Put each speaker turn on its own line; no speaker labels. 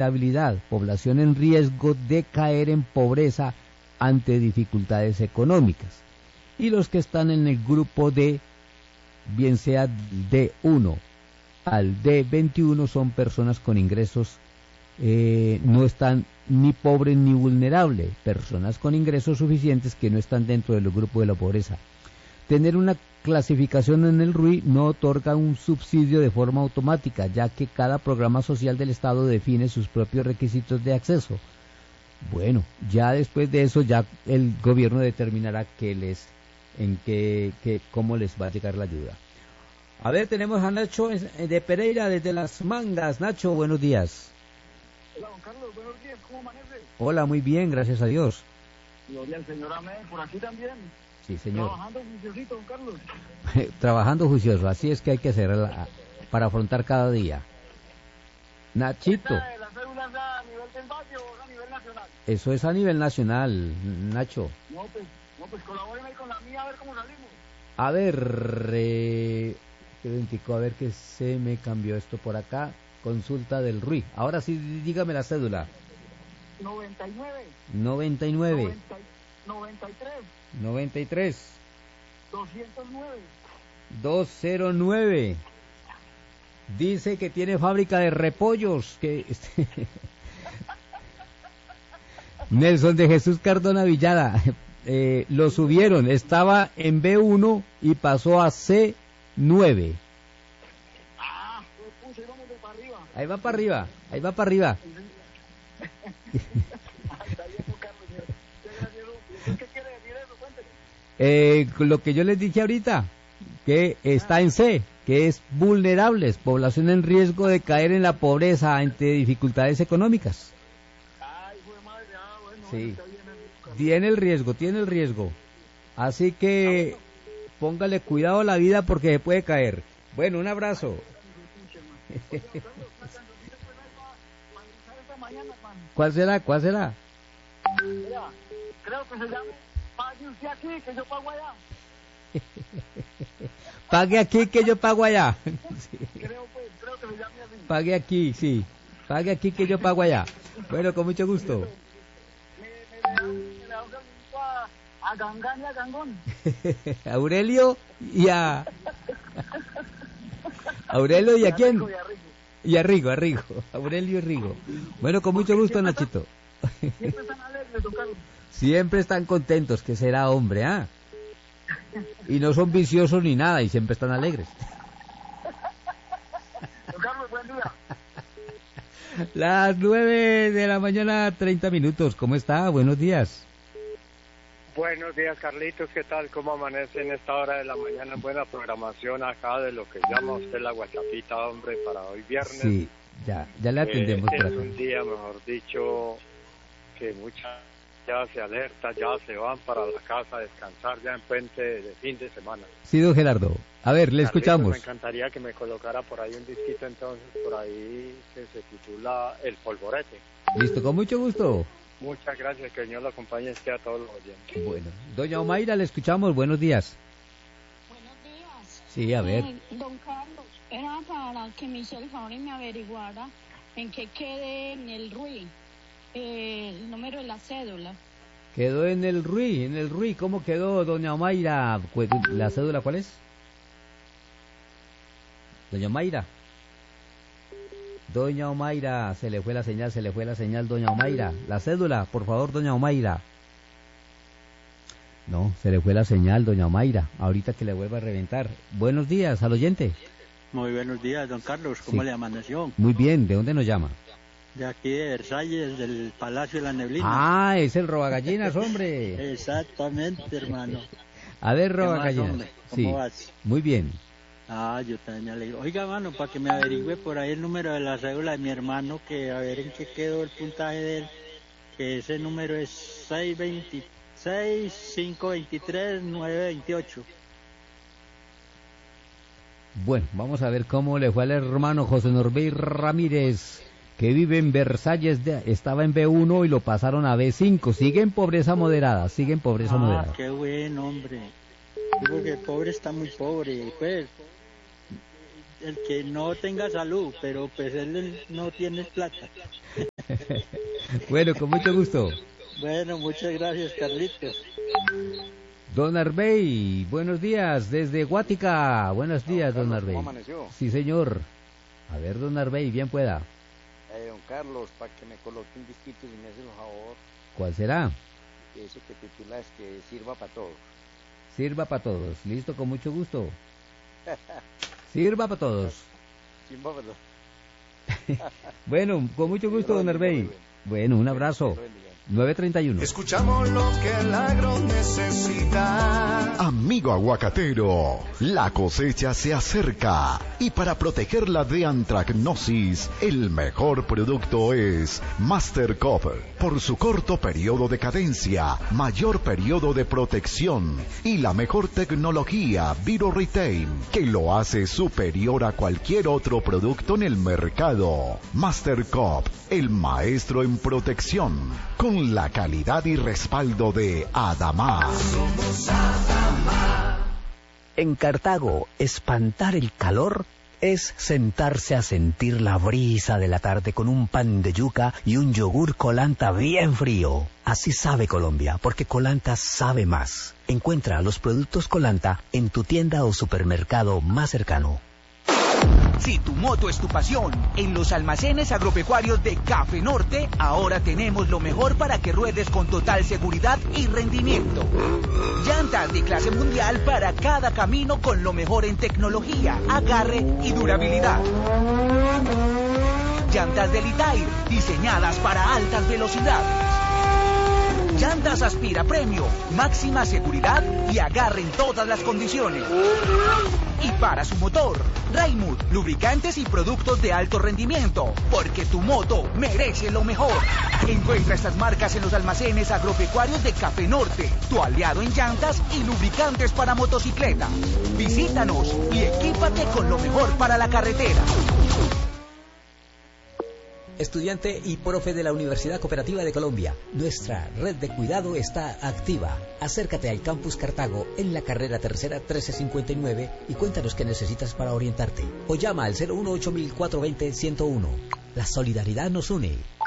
vulnerabilidad, población en riesgo de caer en pobreza ante dificultades económicas. Y los que están en el grupo D, bien sea D1 al D21, son personas con ingresos, no están ni pobres ni vulnerables, personas con ingresos suficientes que no están dentro del grupo de la pobreza. Tener una clasificación en el RUI no otorga un subsidio de forma automática, ya que cada programa social del Estado define sus propios requisitos de acceso. Bueno, ya después de eso, ya el gobierno determinará cómo les va a llegar la ayuda. A ver, tenemos a Nacho de Pereira desde Las Mangas. Nacho, buenos días.
Hola, don Carlos, buenos días, ¿cómo amanece?
Hola, muy bien, gracias a Dios.
Gloria al Señor, amén, por aquí también.
Sí, señor.
Trabajando juiciosito, don Carlos.
Trabajando juicioso, así es que hay que hacer para afrontar cada día. Nachito.
¿La cédula es a nivel del valle o a nivel nacional?
Eso es a nivel nacional, Nacho.
No, pues colabórenme ahí con la mía a ver cómo salimos.
A ver, a ver que se me cambió esto por acá. Consulta del RUI. Ahora sí, dígame la cédula.
99.
99.
93.
93.
209.
209. Dice que tiene fábrica de repollos. Nelson de Jesús Cardona Villada. Lo subieron. Estaba en B1 y pasó a C9. Ahí va para arriba, ahí va para arriba.
¿Qué quiere decir eso? Cuénteme.
Lo que yo les dije ahorita, que está en C, que es vulnerables, población en riesgo de caer en la pobreza ante dificultades económicas.
Ay, hijo de madre, bueno,
sí.
Está bien,
Tiene el riesgo. Así que póngale cuidado a la vida porque se puede caer. Bueno, un abrazo. ¿Cuál será?
Mira, creo que se llama Pague usted aquí, que yo pago allá.
Pague aquí, que yo pago allá.
Sí. Creo que se llame así.
Pague aquí, sí. Pague aquí, que yo pago allá. Bueno, con mucho gusto.
Me da un saludito a Gangán y a Gangón.
Aurelio y a... ¿Aurelio y a quién? Y a Rigo. Aurelio y Rigo. Bueno, con mucho gusto, Nachito.
Siempre están alegres, don Carlos.
Siempre están contentos, que será hombre, ¿ah? Y no son viciosos ni nada, y siempre están alegres.
Don Carlos, buen día.
Las 9 de la mañana, 30 minutos. ¿Cómo está? Buenos días.
Buenos días, Carlitos. ¿Qué tal? ¿Cómo amanece en esta hora de la mañana? Buena programación acá de lo que llama usted la guachapita, hombre, para hoy viernes.
Sí, ya le atendemos.
Es un día, mejor dicho, que muchas ya se alerta, ya se van para la casa a descansar ya en puente de fin de semana.
Sí, don Gerardo. A ver, le
Carlitos,
escuchamos.
Me encantaría que me colocara por ahí un disquito entonces, por ahí que se titula El Polvorete.
Listo, con mucho gusto.
Muchas gracias, que el Señor lo acompañe a todos los oyentes.
Bueno, doña Omaira, le escuchamos. Buenos días.
Buenos días.
Sí, a ver.
Don Carlos, era para que me hiciera el favor y me averiguara en qué quede en el RUI, el número de la cédula.
Quedó en el RUI. ¿Cómo quedó, doña Omaira? ¿La cédula cuál es? Doña Omaira. Doña Omaira, se le fue la señal, doña Omaira. La cédula, por favor, doña Omaira. No, se le fue la señal, doña Omaira. Ahorita que le vuelva a reventar. Buenos días al oyente.
Muy buenos días, don Carlos. ¿Cómo le amaneció?
Muy bien, ¿de dónde nos llama?
De aquí de Versalles, del Palacio de la Neblina.
Ah, es el robagallinas, hombre.
Exactamente, hermano.
A ver, robagallinas.
¿Cómo
sí,
vas?
Muy bien.
Ah, yo también me alegro. Oiga, mano, para que me averigüe por ahí el número de la cédula de mi hermano, que a ver en qué quedó el puntaje de él, que ese número es 626-523-928.
Bueno, vamos a ver cómo le fue al hermano José Norbey Ramírez, que vive en Versalles, estaba en B1 y lo pasaron a B5. Sigue en pobreza moderada, moderada.
Qué buen hombre. Porque el pobre está muy pobre, pues. el que no tenga salud, pero pues él no tiene plata.
Bueno, con mucho gusto.
Bueno, muchas gracias, Carlitos.
Don Arbey, buenos días, desde Guática. Buenos días, don Arbey.
¿Cómo amaneció?
Sí, señor. A ver, don Arbey, bien pueda.
Don Carlos, para que me coloque un disquito y me hace un favor.
¿Cuál será?
Eso que titula es que sirva para todos.
Sirva para todos. Listo, con mucho gusto. Sirva para todos.
Sirva para todos.
Bueno, con mucho gusto, don Arbey. Bueno, un abrazo. 9:31.
Escuchamos lo que el agro necesita.
Amigo aguacatero, la cosecha se acerca y para protegerla de antracnosis, el mejor producto es Master Cop. Por su corto periodo de cadencia, mayor periodo de protección y la mejor tecnología ViroRetain, que lo hace superior a cualquier otro producto en el mercado. Master Cop, el maestro en protección, con la calidad y respaldo de Adama.
Somos Adama.
En Cartago, espantar el calor es sentarse a sentir la brisa de la tarde con un pan de yuca y un yogur Colanta bien frío. Así sabe Colombia, porque Colanta sabe más. Encuentra los productos Colanta en tu tienda o supermercado más cercano.
Si tu moto es tu pasión, en los almacenes agropecuarios de Café Norte, ahora tenemos lo mejor para que ruedes con total seguridad y rendimiento. Llantas de clase mundial para cada camino con lo mejor en tecnología, agarre y durabilidad. Llantas de Litair, diseñadas para altas velocidades. Llantas Aspira Premio, máxima seguridad y agarre en todas las condiciones. Y para su motor, Raimund, lubricantes y productos de alto rendimiento, porque tu moto merece lo mejor. Encuentra estas marcas en los almacenes agropecuarios de Café Norte, tu aliado en llantas y lubricantes para motocicleta. Visítanos y equípate con lo mejor para la carretera.
Estudiante y profe de la Universidad Cooperativa de Colombia, nuestra red de cuidado está activa. Acércate al Campus Cartago en la carrera tercera 1359 y cuéntanos qué necesitas para orientarte. O llama al 018-420-101. La solidaridad nos une.